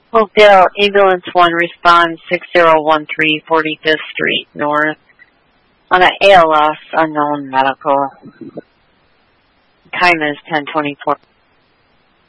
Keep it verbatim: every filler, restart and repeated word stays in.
Hopedale Ambulance one respond six zero one three forty-fifth Street North on an A L S unknown medical. Time is ten twenty-four.